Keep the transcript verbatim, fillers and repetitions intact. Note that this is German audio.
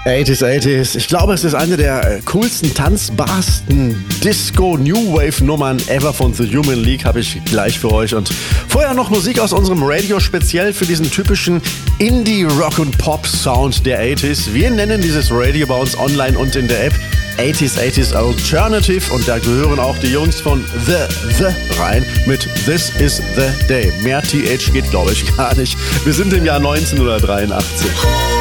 achtziger, achtziger. Ich glaube, es ist eine der coolsten, tanzbarsten Disco-New-Wave-Nummern ever von The Human League, habe ich gleich für euch. Und vorher noch Musik aus unserem Radio speziell für diesen typischen Indie-Rock- und Pop-Sound der achtziger. Wir nennen dieses Radio bei uns online und in der App achtziger, achtziger Alternative, und da gehören auch die Jungs von The The rein mit This Is The Day. Mehr T H geht, glaube ich, gar nicht. Wir sind im Jahr neunzehnhundertdreiundachtzig.